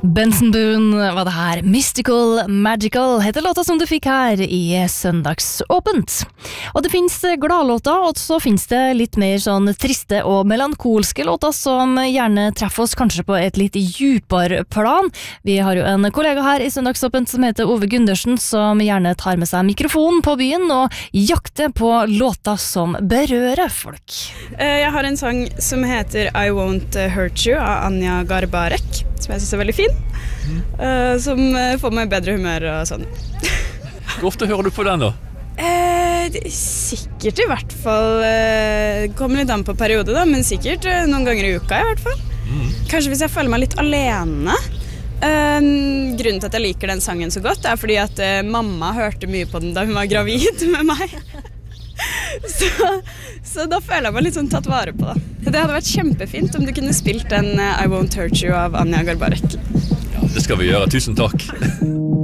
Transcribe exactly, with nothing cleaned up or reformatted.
Benson Boone var det her. Mystical Magical heter låta som du fikk her i Søndagsåpent. Og det finnes gladlåter, og så finnes det litt mer sånn triste og melankolske låter som gjerne treffer oss kanskje på et litt djupere plan. Vi har jo en kollega her i Søndagsåpent som heter Ove Gundersen, som gjerne tar med seg mikrofonen på byen og jakter på låter som berører folk. Jeg har en sang som heter I Won't Hurt You av Anja Garbarek, som jeg synes er veldig fin. Mm. Uh, som får meg bedre humør og sånn. Hvor ofte hører du på den da? Uh, sikkert i hvert fall uh, kommer litt an på periode da, men sikkert uh, noen ganger i uka i hvert fall. Mm. Kanskje hvis jeg føler meg litt alene. uh, Grunnen til at jeg liker den sangen så godt er fordi at uh, mamma hørte mye på den da hun var gravid med meg. så, så da føler jeg meg litt sånn tatt vare på da. Det hadde vært kjempefint om du kunne spilt den uh, I Won't Hurt You av Anja Garbarek. Ja, det skal vi gjøre, tusen takk.